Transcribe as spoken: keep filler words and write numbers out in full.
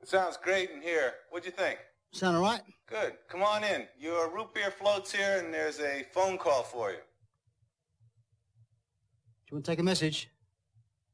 Sounds great in here. What'd you think? Sound all right? Good. Come on in. Your root beer floats here, and there's a phone call for you. Do you want to take a message?